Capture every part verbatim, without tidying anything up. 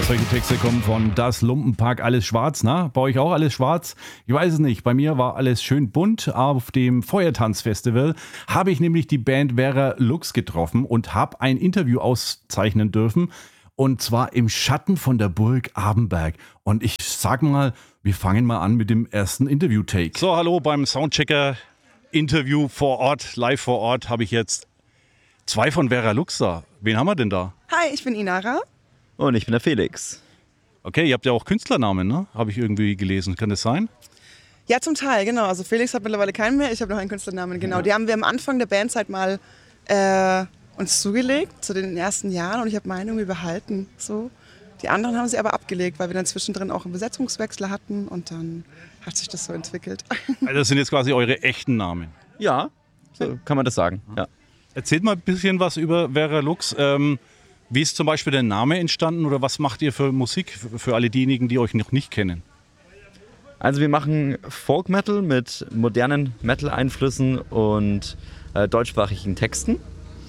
Solche Texte kommen von Das Lumpenpack, alles schwarz, ne? Bei euch auch alles schwarz? Ich weiß es nicht. Bei mir war alles schön bunt. Auf dem Feuertanzfestival habe ich nämlich die Band Vera Lux getroffen und habe ein Interview auszeichnen dürfen. Und zwar im Schatten von der Burg Abenberg. Und ich sag mal, wir fangen mal an mit dem ersten Interview-Take. So, hallo beim Soundchecker-Interview vor Ort, live vor Ort, habe ich jetzt zwei von Vera Lux da. Wen haben wir denn da? Hi, ich bin Inara. Und ich bin der Felix. Okay, ihr habt ja auch Künstlernamen, ne? Habe ich irgendwie gelesen. Kann das sein? Ja, zum Teil, genau. Also Felix hat mittlerweile keinen mehr, ich habe noch einen Künstlernamen, genau. Ja. Die haben wir am Anfang der Bandzeit mal äh, uns zugelegt, zu den ersten Jahren. Und ich habe meine irgendwie behalten, so. Die anderen haben sie aber abgelegt, weil wir dann zwischendrin auch einen Besetzungswechsel hatten. Und dann hat sich das so entwickelt. Also das sind jetzt quasi eure echten Namen? Ja, so kann man das sagen, ja. Erzählt mal ein bisschen was über Vera Lux. Ähm, wie ist zum Beispiel der Name entstanden oder was macht ihr für Musik für alle diejenigen, die euch noch nicht kennen? Also wir machen Folk Metal mit modernen Metal-Einflüssen und äh, deutschsprachigen Texten.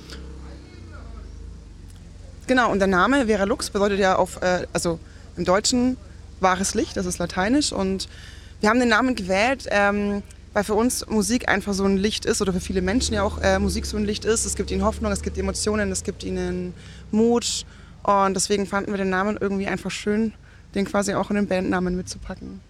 Genau, und der Name Vera Lux bedeutet ja auf, äh, also im Deutschen wahres Licht, das ist lateinisch. Und wir haben den Namen gewählt, ähm, weil für uns Musik einfach so ein Licht ist oder für viele Menschen ja auch äh, Musik so ein Licht ist. Es gibt ihnen Hoffnung, es gibt Emotionen, es gibt ihnen Mut. Und deswegen fanden wir den Namen irgendwie einfach schön, den quasi auch in den Bandnamen mitzupacken.